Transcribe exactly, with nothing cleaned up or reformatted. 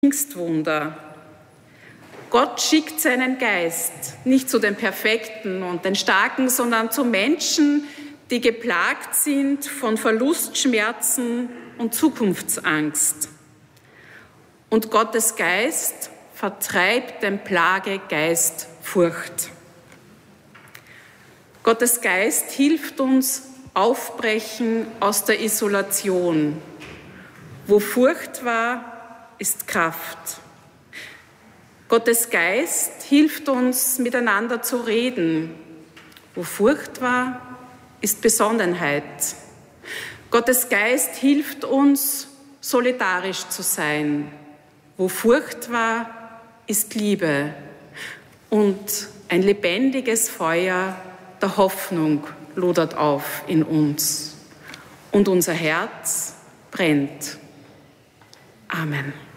Pfingstwunder. Gott schickt seinen Geist nicht zu den Perfekten und den Starken, sondern zu Menschen, die geplagt sind von Verlustschmerzen und Zukunftsangst. Und Gottes Geist vertreibt den Plagegeist Furcht. Gottes Geist hilft uns aufbrechen aus der Isolation. Wo Furcht war, ist Kraft. Gottes Geist hilft uns, miteinander zu reden. Wo Furcht war, ist Besonnenheit. Gottes Geist hilft uns, solidarisch zu sein. Wo Furcht war, ist Liebe. Und ein lebendiges Feuer der Hoffnung lodert auf in uns. Und unser Herz brennt. Amen.